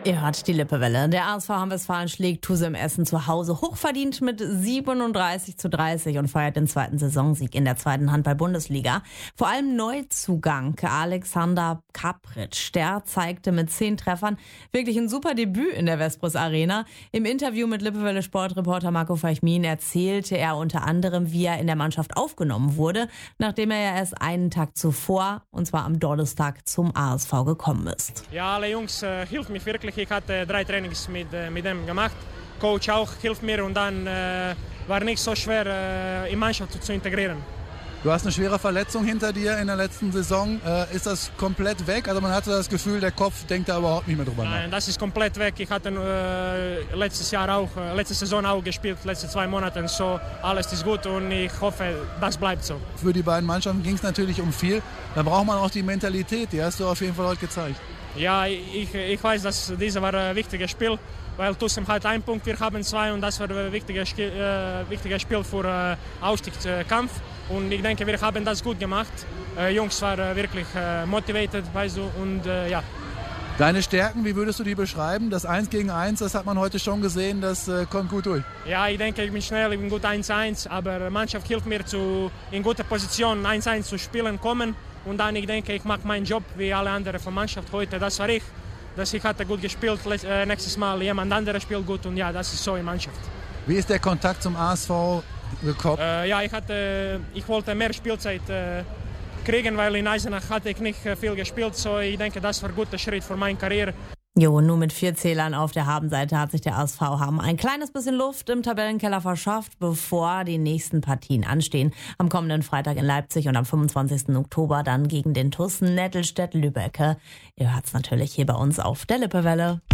Ihr hört die Lippewelle. Der ASV Hamm-Westfalen schlägt Tusem Essen zu Hause hochverdient mit 37:30 und feiert den zweiten Saisonsieg in der zweiten Handball-Bundesliga. Vor allem Neuzugang Alexander Kapritsch, der zeigte mit 10 Treffern wirklich ein super Debüt in der Vespris Arena. Im Interview mit Lippewelle Sportreporter Marco Feichmin erzählte er unter anderem, wie er in der Mannschaft aufgenommen wurde, nachdem er ja erst einen Tag zuvor, und zwar am Donnerstag, zum ASV gekommen ist. Ja, alle Jungs hilft mir wirklich. Ich hatte 3 Trainings mit dem gemacht. Coach auch hilft mir und dann war nicht so schwer, in Mannschaft zu integrieren. Du hast eine schwere Verletzung hinter dir in der letzten Saison. Ist das komplett weg? Also man hatte das Gefühl, der Kopf denkt da überhaupt nicht mehr drüber nach. Nein, das ist komplett weg. Ich hatte letzte Saison auch gespielt, letzte 2 Monate. So, alles ist gut und ich hoffe, das bleibt so. Für die beiden Mannschaften ging es natürlich um viel. Da braucht man auch die Mentalität. Die hast du auf jeden Fall heute gezeigt. Ja, ich weiß, dass dieses war ein wichtiges Spiel, weil Tusem hat 1 Punkt, wir haben 2 und das war ein wichtiges Spiel für Ausstiegskampf. Und ich denke, wir haben das gut gemacht. Jungs waren wirklich motiviert, weißt du, und ja. Deine Stärken, wie würdest du die beschreiben? Das 1 gegen 1, das hat man heute schon gesehen, das kommt gut durch. Ja, ich denke, ich bin schnell, ich bin gut 1-1, aber die Mannschaft hilft mir, in guter Position 1-1 zu spielen kommen. Und dann, ich denke, ich mache meinen Job wie alle anderen von der Mannschaft heute. Das war ich. Ich hatte gut gespielt, nächstes Mal jemand anderes spielt gut und ja, das ist so in Mannschaft. Wie ist der Kontakt zum ASV gekommen? Ja, ich wollte mehr Spielzeit kriegen, weil in Eisenach hatte ich nicht viel gespielt. So, ich denke, das war ein guter Schritt für meine Karriere. Jo, nur mit 4 Zählern auf der Habenseite hat sich der ASV Hamm ein kleines bisschen Luft im Tabellenkeller verschafft, bevor die nächsten Partien anstehen. Am kommenden Freitag in Leipzig und am 25. Oktober dann gegen den TuS Nettelstedt-Lübbecke. Ihr hört's natürlich hier bei uns auf der Lippewelle.